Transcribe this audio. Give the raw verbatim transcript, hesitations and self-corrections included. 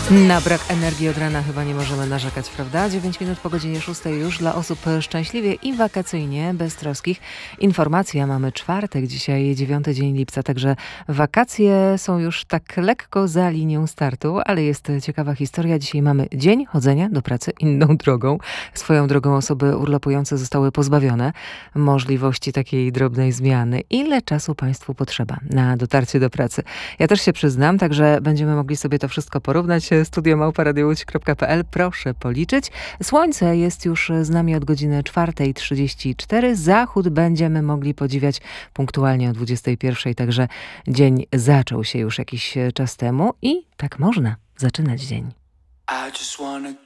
Na brak energii od rana chyba nie możemy narzekać, prawda? dziewięć minut po godzinie szóstej już dla osób szczęśliwie i wakacyjnie, beztroskich. Informacja, mamy czwartek, dzisiaj dziewiąty dzień lipca, także wakacje są już tak lekko za linią startu, ale jest ciekawa historia. Dzisiaj mamy dzień chodzenia do pracy inną drogą. Swoją drogą osoby urlopujące zostały pozbawione możliwości takiej drobnej zmiany. Ile czasu Państwu potrzeba na dotarcie do pracy? Ja też się przyznam, także będziemy mogli sobie to wszystko porównać. studio małpa radio łódź kropka pe el. Proszę policzyć. Słońce jest już z nami od godziny czwartej trzydzieści cztery. Zachód będziemy mogli podziwiać punktualnie o dwudziestej pierwszej, także dzień zaczął się już jakiś czas temu i tak można zaczynać dzień. I just wanna